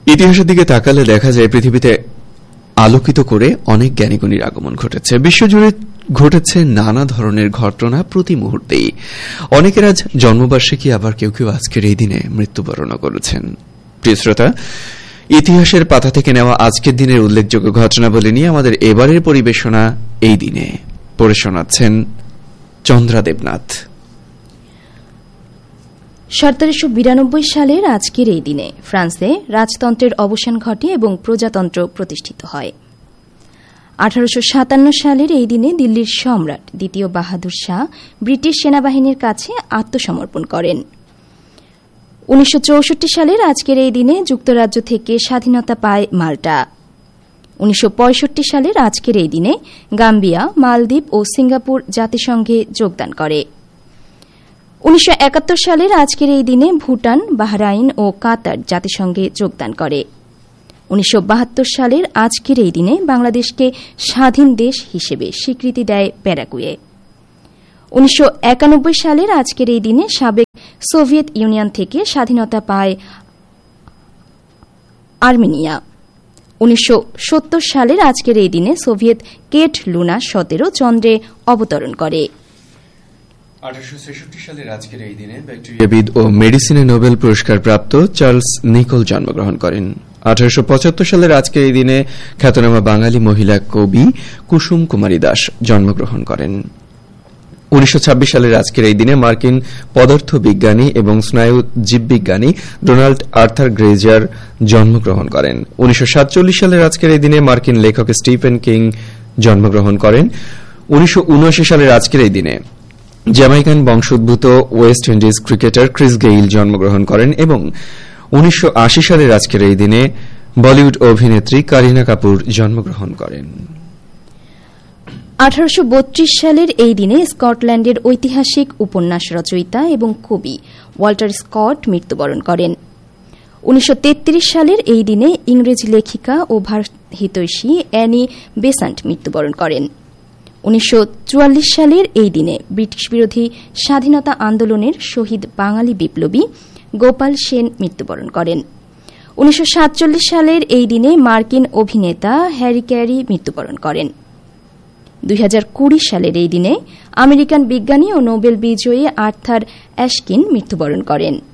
ইতিহাসের দিকে তাকালে দেখা যায় পৃথিবীতে আলোকিত করে অনেক জ্ঞানীগুণীর আগমন ঘটেছে। বিশ্বজুড়ে ঘটেছে নানা ধরনের ঘটনা প্রতি মুহূর্তেই। অনেকের আজ জন্মবার্ষিকী, আবার কেউ কেউ আজকের এই দিনে মৃত্যুবরণ করেছেন। প্রিয় শ্রোতা, ইতিহাসের পাতা থেকে নেওয়া আজকের দিনের উল্লেখযোগ্য ঘটনাবলী নিয়ে আমাদের এবারের পরিবেশনা এই দিনে পড়ে শোনাচ্ছেন চন্দ্রা দেবনাথ। 1792 সালের আজকের এই দিনে ফ্রান্সে রাজতন্ত্রের অবসান ঘটে এবং প্রজাতন্ত্র প্রতিষ্ঠিত হয়। 1857 সালের এই দিনে দিল্লির সম্রাট দ্বিতীয় বাহাদুর শাহ ব্রিটিশ সেনাবাহিনীর কাছে আত্মসমর্পণ করেন। 1964 সালের আজকের এই দিনে যুক্তরাজ্য থেকে স্বাধীনতা পায় মাল্টা। 1965 সালের আজকের এই দিনে গাম্বিয়া, মালদ্বীপ ও সিঙ্গাপুর জাতিসংঘে যোগদান করে। 1971 সালের আজকের এই দিনে ভুটান, বাহরাইন ও কাতার জাতিসংঘে যোগদান করে। 1972 সালের আজকের এই দিনে বাংলাদেশকে স্বাধীন দেশ হিসেবে স্বীকৃতি দেয় প্যারাগুয়ে। 1991 সালের আজকের এই দিনে সাবেক সোভিয়েত ইউনিয়ন থেকে স্বাধীনতা পায় আর্মেনিয়া। 1970 সালের আজকের এই দিনে সোভিয়েত কেট লুনা 17 চন্দ্রে অবতরণ করে। 1863 সালের আজকের এই দিনে ব্যাকটেরিয়াবিদ ও মেডিসিনে নোবেল পুরস্কার প্রাপ্ত চার্লস নিকোল জন্মগ্রহণ করেন। 1875 সালের আজকের এই দিনে খ্যাতনামা বাঙালি মহিলা কবি কুসুম কুমারী দাস জন্মগ্রহণ করেন। 1926 সালের আজকের এই দিনে মার্কিন পদার্থবিজ্ঞানী এবং স্নায়ু জীববিজ্ঞানী ডোনাল্ড আর্থার গ্রেজার জন্মগ্রহণ করেন। 1947 সালের আজকের এই দিনে মার্কিন লেখক স্টিফেন কিং জন্মগ্রহণ করেন। 1979 সালের আজকের এই দিনে জ্যামাইকান বংশোদ্ভূত West Indies cricketer Chris Gayle জন্মগ্রহণ করেন এবং 1980 সালের আজকের এই দিনে বলিউড অভিনেত্রী কারিনা কাপুর জন্মগ্রহণ করেন। 1832 সালের এই দিনে স্কটল্যান্ডের ঐতিহাসিক উপন্যাস রচয়িতা এবং কবি ওয়াল্টার স্কট মৃত্যুবরণ করেন। 1933 সালের এই দিনে ইংরেজি লেখিকা ও ভারতহিতৈষী অ্যানি বেসান্ট মৃত্যুবরণ করেন। 1944 সালের এই দিনে ব্রিটিশ বিরোধী স্বাধীনতা আন্দোলনের শহীদ বাঙালি বিপ্লবী গোপাল সেন মৃত্যুবরণ করেন। 1947 সালের এই দিনে মার্কিন অভিনেতা হ্যারি ক্যারি মৃত্যুবরণ করেন। 2020 সালের এই দিনে আমেরিকান বিজ্ঞানী ও নোবেল বিজয়ী আর্থার অ্যাশকিন মৃত্যুবরণ করেন।